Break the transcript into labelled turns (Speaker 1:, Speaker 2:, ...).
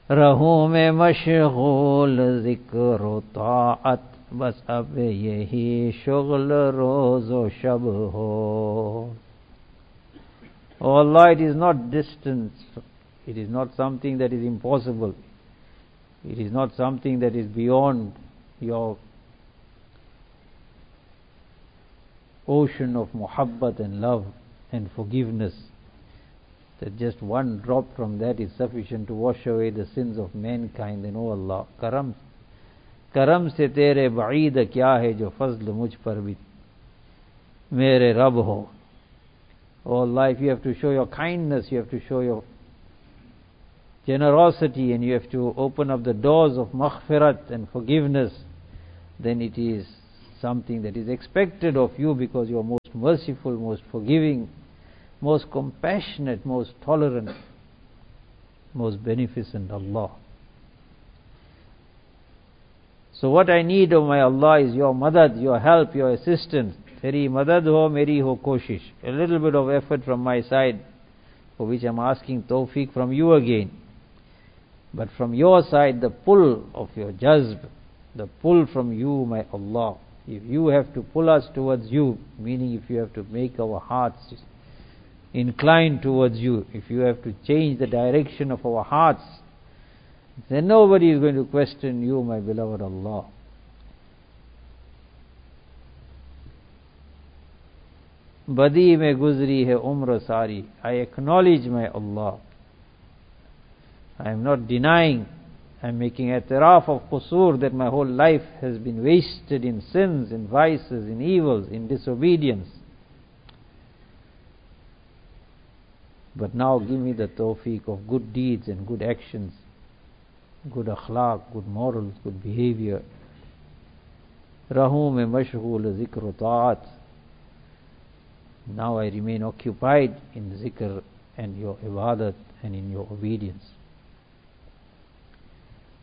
Speaker 1: रहूं मैं मशगूल जिक्र ताअत, बस अब यही शुगल रोज़ो शब हो. Oh Allah, it is not distance, it is not something that is impossible, it is not something that is beyond your ocean of muhabbat and love and forgiveness, that just one drop from that is sufficient to wash away the sins of mankind. And oh Allah, करम से तेरे बईद क्या है जो फजल मुझ पर भी मेरे रब हो. Oh Allah, if you have to show your kindness, you have to show your generosity, and you have to open up the doors of maghfirat and forgiveness, then it is something that is expected of you, because you are most merciful, most forgiving, most compassionate, most tolerant, most beneficent Allah. So what I need, O my Allah, is your madad, your help, your assistance. Teri madad ho, meri ho koshish. A little bit of effort from my side, for which I am asking tawfiq from you again. But from your side, the pull of your jazb, the pull from you, my Allah. If you have to pull us towards you, meaning if you have to make our hearts incline towards you, if you have to change the direction of our hearts, then nobody is going to question you, my beloved Allah. Badi mein guzri hai umr sari. I acknowledge, my Allah. I am not denying. I am making i'tiraf of qusur, that my whole life has been wasted in sins, in vices, in evils, in disobedience. But now give me the tawfiq of good deeds and good actions, good akhlaq, good morals, good behavior. Rahum mein mashghul zikr ta'at. Now I remain occupied in zikr and your ibadat and in your obedience.